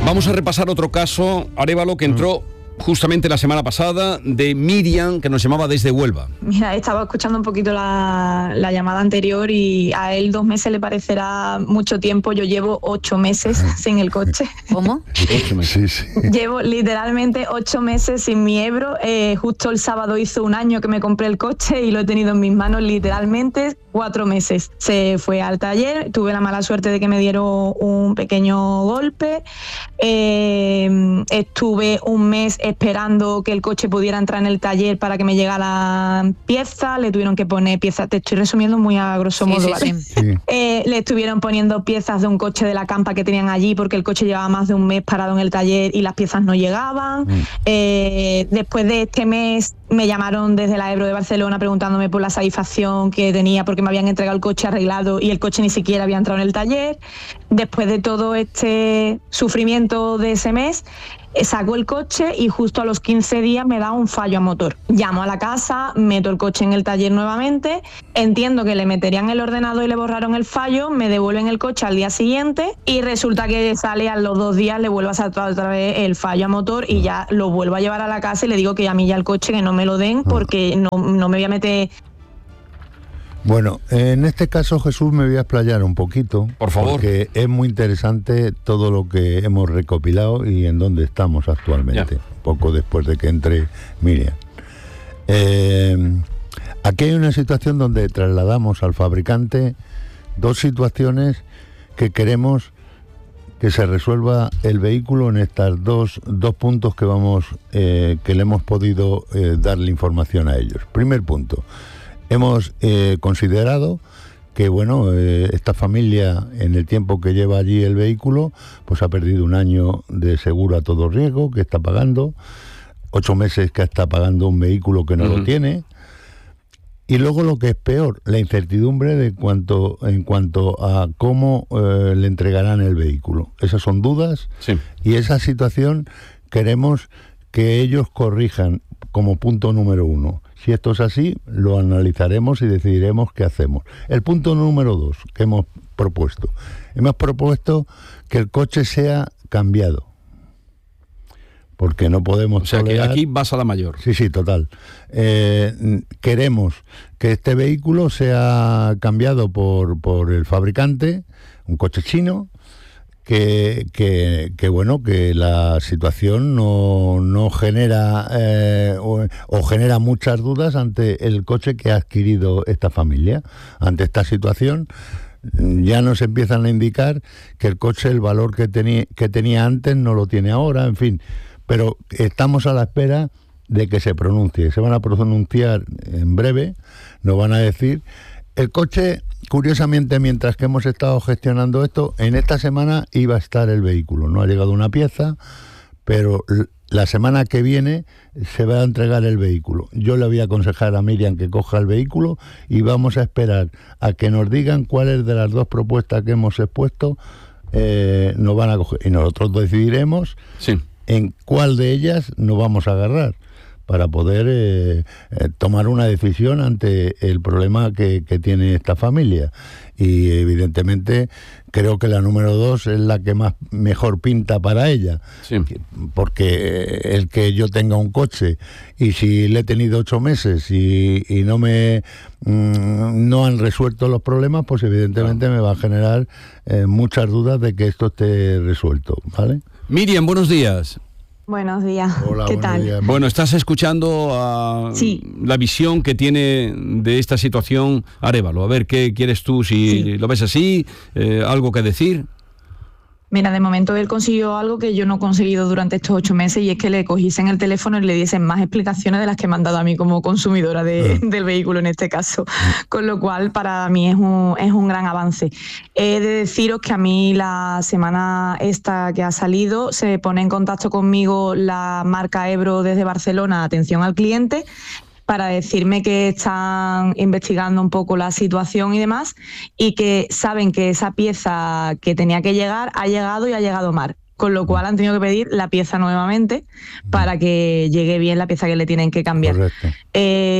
Vamos a repasar otro caso, Arévalo, que entró justamente la semana pasada, de Miriam, que nos llamaba desde Huelva. Mira, estaba escuchando un poquito la llamada anterior y a él 2 meses le parecerá mucho tiempo. Yo llevo 8 meses sin el coche. ¿Cómo? 8 meses. Sí. Llevo literalmente 8 meses sin mi Ebro. Justo el sábado hizo 1 año que me compré el coche y lo he tenido en mis manos literalmente 4 meses. Se fue al taller, tuve la mala suerte de que me dieron un pequeño golpe. Estuve 1 mes esperando que el coche pudiera entrar en el taller para que me llegara pieza. Le tuvieron que poner piezas, te estoy resumiendo muy a grosso modo, ¿vale? Sí. Le estuvieron poniendo piezas de un coche de la campa que tenían allí porque el coche llevaba más de 1 mes parado en el taller y las piezas no llegaban. Después de este mes me llamaron desde la Ebro de Barcelona preguntándome por la satisfacción que tenía porque me habían entregado el coche arreglado y el coche ni siquiera había entrado en el taller. Después de todo este sufrimiento de ese mes, saco el coche y justo a los 15 días me da un fallo a motor. Llamo a la casa, meto el coche en el taller nuevamente, entiendo que le meterían el ordenador y le borraron el fallo, me devuelven el coche al día siguiente y resulta que sale a los 2 días, le vuelvo a saltar otra vez el fallo a motor y ya lo vuelvo a llevar a la casa y le digo que a mí ya el coche que no me lo den porque no me voy a meter. Bueno, en este caso, Jesús, me voy a explayar un poquito. Por favor. Porque es muy interesante todo lo que hemos recopilado y en dónde estamos actualmente, poco después de que entre Miriam. Aquí hay una situación donde trasladamos al fabricante 2 situaciones que queremos que se resuelva el vehículo en estas dos puntos que que le hemos podido darle información a ellos. Primer punto. Hemos considerado que esta familia, en el tiempo que lleva allí el vehículo, pues ha perdido 1 año de seguro a todo riesgo que está pagando, 8 meses que está pagando un vehículo que no lo tiene, y luego lo que es peor, la incertidumbre en cuanto a cómo le entregarán el vehículo. Esas son dudas, y esa situación queremos que ellos corrijan como punto número 1. Si esto es así, lo analizaremos y decidiremos qué hacemos. El punto número 2 que hemos propuesto que el coche sea cambiado. Porque no podemos... O sea, tolerar... que aquí vas a la mayor. Sí, total. Queremos que este vehículo sea cambiado por el fabricante, un coche chino, que la situación no genera o genera muchas dudas ante el coche que ha adquirido esta familia. Ante esta situación ya nos empiezan a indicar que el coche, el valor que tenía antes no lo tiene ahora, en fin, pero estamos a la espera de que se pronuncie. Se van a pronunciar en breve, nos van a decir. El coche, curiosamente, mientras que hemos estado gestionando esto, en esta semana iba a estar el vehículo. No ha llegado una pieza, pero la semana que viene se va a entregar el vehículo. Yo le voy a aconsejar a Miriam que coja el vehículo y vamos a esperar a que nos digan cuáles de las 2 propuestas que hemos expuesto nos van a coger. Y nosotros decidiremos en cuál de ellas nos vamos a agarrar, para poder tomar una decisión ante el problema que tiene esta familia. Y evidentemente creo que la número 2 es la que mejor pinta para ella, porque el que yo tenga un coche y si le he tenido 8 meses y no han resuelto los problemas, pues evidentemente me va a generar muchas dudas de que esto esté resuelto, ¿vale? Miriam, buenos días. Buenos días. Hola, ¿Qué tal? Días. Bueno, estás escuchando la visión que tiene de esta situación Arévalo. A ver, ¿qué quieres tú? Si lo ves así, ¿algo que decir? Mira, de momento él consiguió algo que yo no he conseguido durante estos 8 meses y es que le cogiesen el teléfono y le diesen más explicaciones de las que me han dado a mí como consumidora del vehículo en este caso. Con lo cual, para mí es un gran avance. He de deciros que a mí la semana esta que ha salido se pone en contacto conmigo la marca Ebro desde Barcelona, atención al cliente, para decirme que están investigando un poco la situación y demás, y que saben que esa pieza que tenía que llegar ha llegado y ha llegado mal. Con lo cual han tenido que pedir la pieza nuevamente para que llegue bien la pieza que le tienen que cambiar.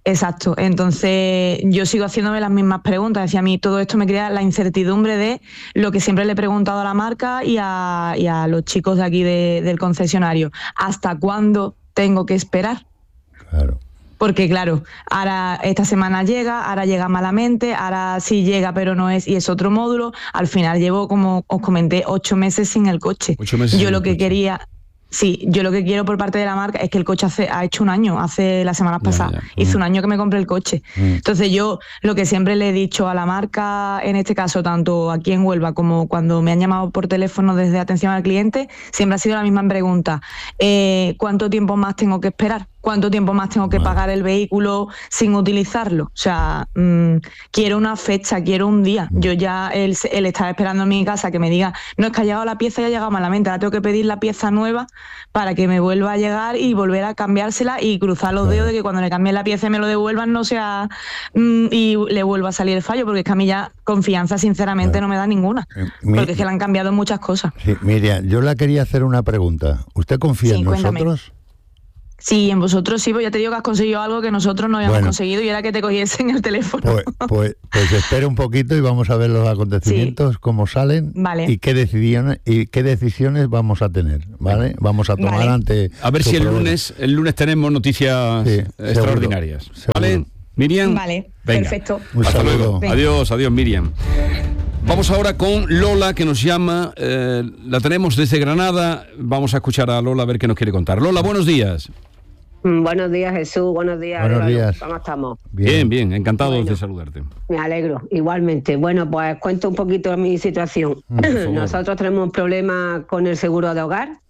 Exacto, entonces yo sigo haciéndome las mismas preguntas. Decía, a mí todo esto me crea la incertidumbre de lo que siempre le he preguntado a la marca y a los chicos de aquí del concesionario. ¿Hasta cuándo tengo que esperar? Claro. Porque claro, ahora esta semana llega, ahora llega malamente, ahora sí llega pero no es, y es otro módulo. Al final llevo, como os comenté, 8 meses sin el coche. 8 meses yo sin lo el que coche. quería... Sí, yo lo que quiero por parte de la marca es que el coche ha hecho un año, hace la semana pasada, hizo un año que me compré el coche. Entonces yo lo que siempre le he dicho a la marca, en este caso tanto aquí en Huelva como cuando me han llamado por teléfono desde atención al cliente, siempre ha sido la misma pregunta. ¿Cuánto tiempo más tengo que esperar? ¿Cuánto tiempo más tengo que pagar el vehículo sin utilizarlo? O sea, quiero una fecha, quiero un día. Yo ya, él estaba esperando en mi casa que me diga, no, es que ha llegado la pieza y ha llegado malamente, ahora tengo que pedir la pieza nueva para que me vuelva a llegar y volver a cambiársela y cruzar los dedos de que cuando le cambie la pieza y me lo devuelvan no sea y le vuelva a salir el fallo, porque es que a mí ya confianza sinceramente no me da ninguna, porque es que le han cambiado muchas cosas. Sí, Miriam, yo le quería hacer una pregunta. ¿Usted confía en cuéntame. nosotros? Sí, en vosotros sí, pues ya te digo que has conseguido algo que nosotros no habíamos conseguido y era que te cogiesen el teléfono. Pues espere un poquito y vamos a ver los acontecimientos, cómo salen, vale. y qué decisiones vamos a tener, ¿vale? Vamos a tomar ante... A ver si el lunes tenemos noticias extraordinarias. Seguro. ¿Vale, Miriam? Vale, venga. Perfecto. Hasta luego. Venga. Adiós, Miriam. Vamos ahora con Lola, que nos llama. La tenemos desde Granada. Vamos a escuchar a Lola a ver qué nos quiere contar. Lola, buenos días. Buenos días, Jesús. Buenos días. Buenos días. ¿Cómo estamos? Bien. Encantado de saludarte. Me alegro, igualmente. Bueno, pues cuento un poquito mi situación. Nosotros tenemos un problema con el seguro de hogar.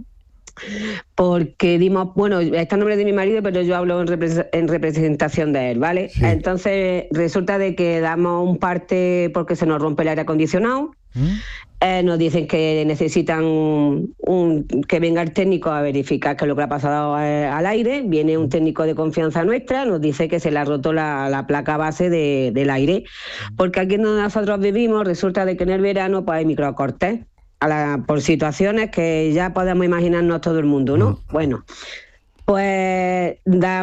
Porque está el nombre de mi marido, pero yo hablo en representación de él, ¿vale? Sí. Entonces resulta de que damos un parte porque se nos rompe el aire acondicionado. Nos dicen que necesitan que venga el técnico a verificar qué es lo que ha pasado al aire. Viene un técnico de confianza nuestra, nos dice que se le ha roto la placa base del aire, porque aquí donde nosotros vivimos resulta de que en el verano pues hay microcortes por situaciones que ya podemos imaginarnos todo el mundo, ¿no? Bueno, pues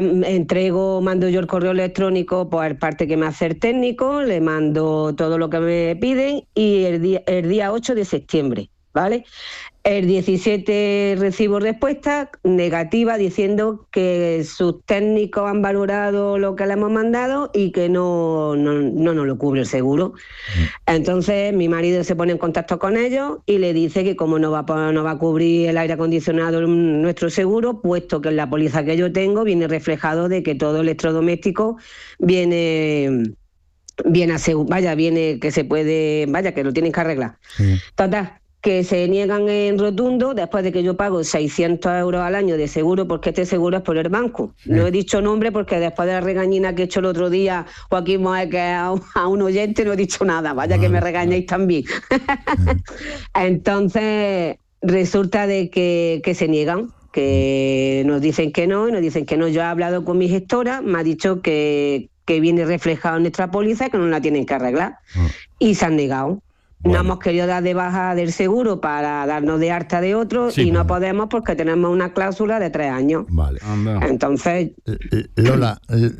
mando yo el correo electrónico por parte que me hace el técnico, le mando todo lo que me piden y el día 8 de septiembre, ¿vale? El 17 recibo respuesta negativa diciendo que sus técnicos han valorado lo que le hemos mandado y que no nos lo cubre el seguro. Entonces mi marido se pone en contacto con ellos y le dice que como no va a cubrir el aire acondicionado nuestro seguro, puesto que en la póliza que yo tengo viene reflejado de que todo electrodoméstico viene que se puede, que lo tienen que arreglar. Total, que se niegan en rotundo después de que yo pago 600 euros al año de seguro, porque este seguro es por el banco. No he dicho nombre porque después de la regañina que he hecho el otro día, Joaquín Moé, que a un oyente no he dicho nada, que me regañéis también. Entonces resulta de que se niegan, que nos dicen que no, y nos dicen que no. Yo he hablado con mi gestora, me ha dicho que viene reflejado en nuestra póliza, que no la tienen que arreglar, y se han negado. Bueno. No hemos querido dar de baja del seguro para darnos de alta de otro no podemos porque tenemos una cláusula de 3 años. Vale. Entonces... Lola,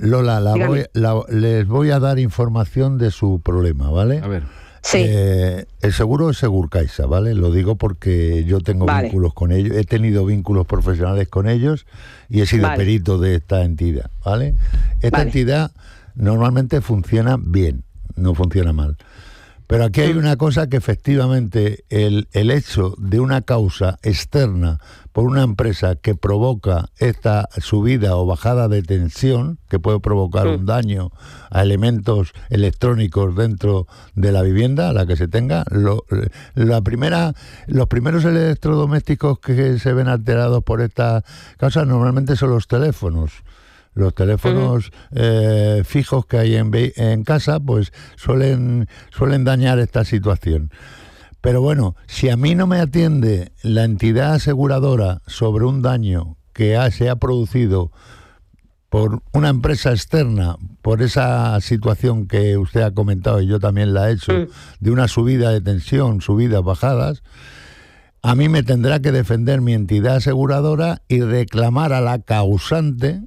les voy a dar información de su problema, ¿vale? A ver. Sí. El seguro es Segurcaixa, ¿vale? Lo digo porque yo tengo vínculos con ellos, he tenido vínculos profesionales con ellos y he sido perito de esta entidad, ¿vale? Esta entidad normalmente funciona bien, no funciona mal. Pero aquí hay una cosa que efectivamente el hecho de una causa externa por una empresa que provoca esta subida o bajada de tensión, que puede provocar un daño a elementos electrónicos dentro de la vivienda, a la que se tenga, los primeros electrodomésticos que se ven alterados por esta causa normalmente son los teléfonos. Los teléfonos fijos que hay en casa pues suelen dañar esta situación. Pero bueno, si a mí no me atiende la entidad aseguradora sobre un daño que se ha producido por una empresa externa, por esa situación que usted ha comentado y yo también la he hecho, de una subida de tensión, subidas, bajadas, a mí me tendrá que defender mi entidad aseguradora y reclamar a la causante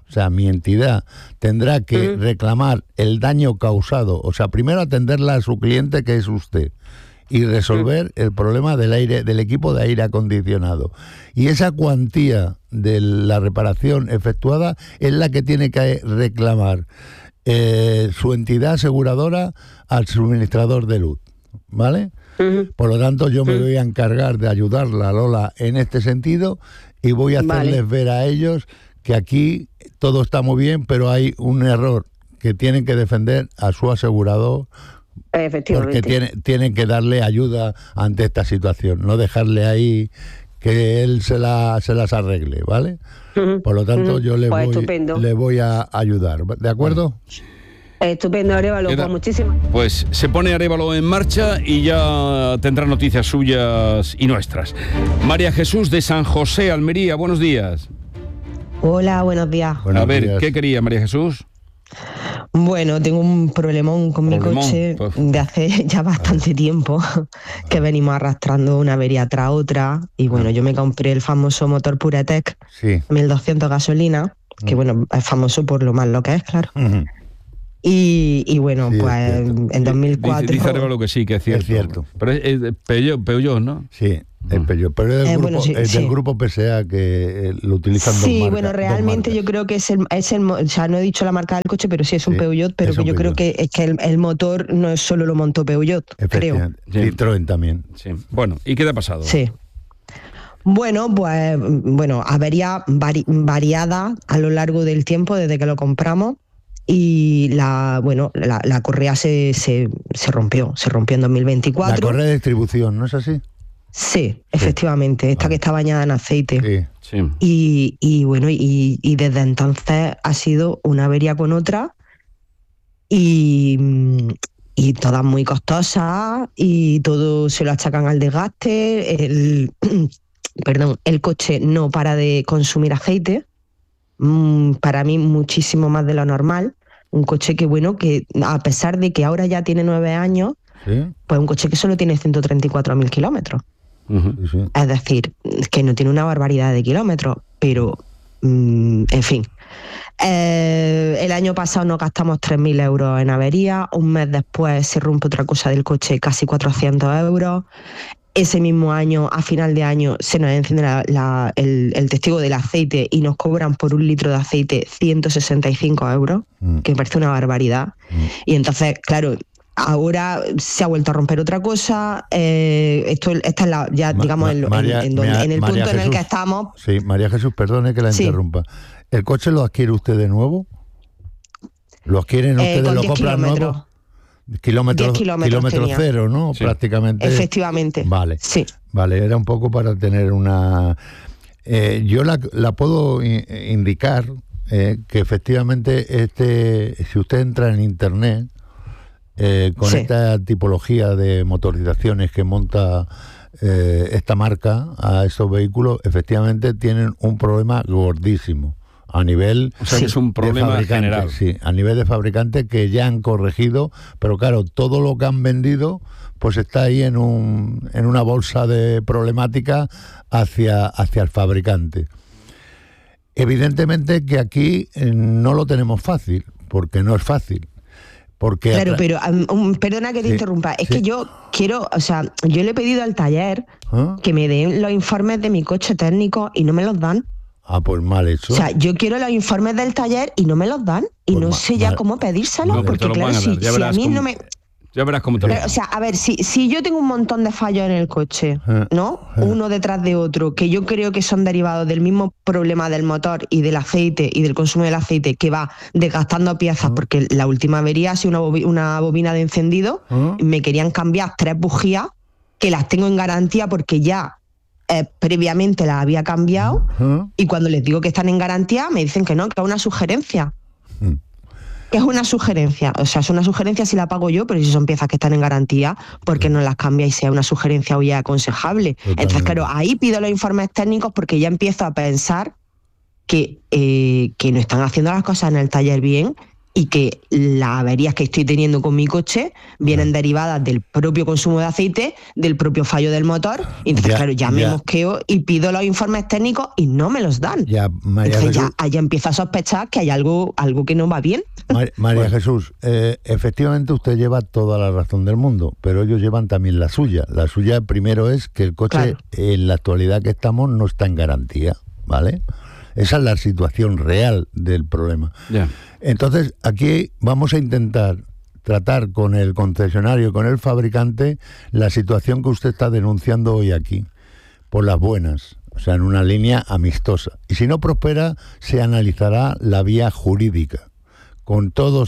o sea, mi entidad, tendrá que reclamar el daño causado. O sea, primero atenderla a su cliente, que es usted, y resolver el problema del equipo de aire acondicionado. Y esa cuantía de la reparación efectuada es la que tiene que reclamar su entidad aseguradora al suministrador de luz, ¿vale? Por lo tanto, yo me voy a encargar de ayudarla, Lola, en este sentido, y voy a hacerles ver a ellos que aquí todo está muy bien, pero hay un error, que tienen que defender a su asegurador. Efectivamente. Porque tienen que darle ayuda ante esta situación, no dejarle ahí que él se las arregle, ¿vale? Por lo tanto, yo le voy a ayudar, ¿de acuerdo? Estupendo, Arévalo, pues muchísimas. Pues se pone Arévalo en marcha y ya tendrá noticias suyas y nuestras. María Jesús de San José, Almería, buenos días. Hola, buenos días. A ver, ¿qué quería María Jesús? Bueno, tengo un problemón con mi coche de hace ya bastante tiempo, que venimos arrastrando una avería tras otra, y bueno, yo me compré el famoso motor Puretec, 1200 gasolina, que bueno, es famoso por lo malo que es, claro. Y bueno, pues en 2004... Dice Arévalo que sí, que es cierto. Es cierto. Pero es Peugeot, ¿no? Sí, es Peugeot. Pero es del grupo PSA, que lo utilizan dos marcas. Sí, bueno, realmente yo creo que es el... O sea, no he dicho la marca del coche, pero sí es un Peugeot, pero que yo creo que es que el motor no es solo lo montó Peugeot, creo. Citroën también. Sí. Bueno, ¿y qué te ha pasado? Sí. Bueno, pues avería variada a lo largo del tiempo desde que lo compramos. Y la correa se rompió en 2024. La correa de distribución, ¿no es así? Sí, efectivamente, esta que está bañada en aceite. Sí. Y bueno, y desde entonces ha sido una avería con otra, y todas muy costosas, y todo se lo achacan al desgaste. El coche no para de consumir aceite, para mí muchísimo más de lo normal. Un coche que a pesar de que ahora ya tiene 9 años, pues un coche que solo tiene 134.000 kilómetros. Es decir, que no tiene una barbaridad de kilómetros, pero en fin. El año pasado nos gastamos 3.000 euros en avería, un mes después se rompe otra cosa del coche, casi 400 euros. Ese mismo año, a final de año, se nos enciende el testigo del aceite y nos cobran por un litro de aceite 165 euros, que me parece una barbaridad. Y entonces, claro, ahora se ha vuelto a romper otra cosa. Esta es digamos, en el punto en el que estamos. Sí, María Jesús, perdone que la interrumpa. ¿El coche lo adquiere usted de nuevo? ¿Lo adquieren ustedes, lo compran nuevo? Kilómetros cero, ¿no? Sí. Prácticamente. Efectivamente. Vale. Sí. Vale, era un poco para tener una... yo la puedo indicar que efectivamente si usted entra en internet con esta tipología de motorizaciones que monta esta marca a estos vehículos, efectivamente tienen un problema gordísimo. A nivel que es un problema general. Sí, a nivel de fabricante, que ya han corregido, pero claro, todo lo que han vendido pues está ahí en una bolsa de problemática hacia el fabricante. Evidentemente que aquí no lo tenemos fácil, porque no es fácil. Porque claro, pero perdona que te interrumpa, es que yo quiero, yo le he pedido al taller que me den los informes de mi coche técnico y no me los dan. Ah, pues mal hecho. O sea, yo quiero los informes del taller y no me los dan. Y pues no sé ya cómo pedírselos, porque claro, si a mí no me... Ya verás cómo te lo... O sea, a ver, si yo tengo un montón de fallos en el coche, ¿no? Uno detrás de otro, que yo creo que son derivados del mismo problema del motor y del aceite y del consumo del aceite, que va desgastando piezas, porque la última avería ha sido una bobina de encendido, me querían cambiar 3 bujías, que las tengo en garantía porque ya previamente las había cambiado, y cuando les digo que están en garantía me dicen que no, que es una sugerencia. Que es una sugerencia, o sea, es una sugerencia si la pago yo, pero si son piezas que están en garantía, ¿por qué no las cambia y sea una sugerencia o ya aconsejable? Totalmente. Entonces, claro, ahí pido los informes técnicos porque ya empiezo a pensar que no están haciendo las cosas en el taller bien y que las averías que estoy teniendo con mi coche vienen derivadas del propio consumo de aceite, del propio fallo del motor. Y entonces, claro, ya me mosqueo y pido los informes técnicos y no me los dan. Entonces ya empiezo a sospechar que hay algo que no va bien. María Jesús, efectivamente usted lleva toda la razón del mundo, pero ellos llevan también la suya. La suya primero es que el coche, en la actualidad que estamos, no está en garantía, ¿vale? Esa es la situación real del problema. Entonces, aquí vamos a intentar tratar con el concesionario, con el fabricante, la situación que usted está denunciando hoy aquí, por las buenas, o sea, en una línea amistosa. Y si no prospera, se analizará la vía jurídica, con toda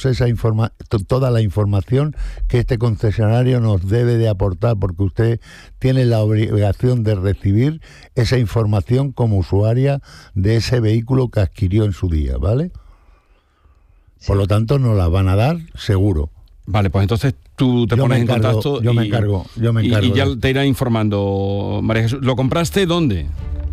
la información que este concesionario nos debe de aportar, porque usted tiene la obligación de recibir esa información como usuaria de ese vehículo que adquirió en su día, ¿vale? Sí. Por lo tanto, nos la van a dar seguro. Vale, pues entonces tú te pones en contacto. Yo me encargo. Y ya te irá informando, María Jesús. ¿Lo compraste dónde?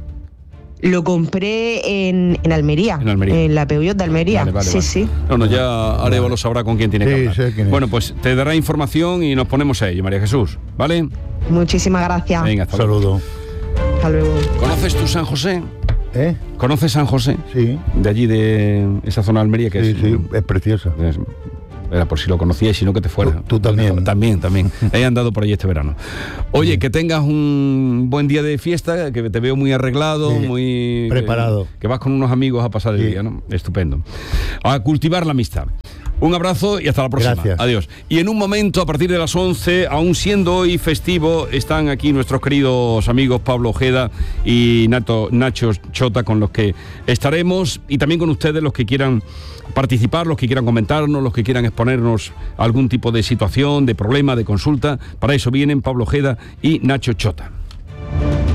Lo compré en Almería, en la Peugeot de Almería. Vale. Sí. No, ya Arévalo sabrá con quién tiene que hablar. Sé quién es. Bueno, pues te dará información y nos ponemos a ello, María Jesús, ¿vale? Muchísimas gracias. Venga, hasta luego. Saludo. Hasta luego. ¿Conoces tú San José? ¿Conoces San José? Sí. De allí, de esa zona de Almería, que es preciosa. Era por si lo conocías y si no que te fuera. Tú también. También. He andado por allí este verano. Oye, que tengas un buen día de fiesta, que te veo muy arreglado, muy preparado. Que vas con unos amigos a pasar el día, ¿no? Estupendo. A cultivar la amistad. Un abrazo y hasta la próxima. Gracias. Adiós. Y en un momento, a partir de las 11, aún siendo hoy festivo, están aquí nuestros queridos amigos Pablo Ojeda y Nacho Chota, con los que estaremos, y también con ustedes, los que quieran participar, los que quieran comentarnos, los que quieran exponernos algún tipo de situación, de problema, de consulta. Para eso vienen Pablo Ojeda y Nacho Chota.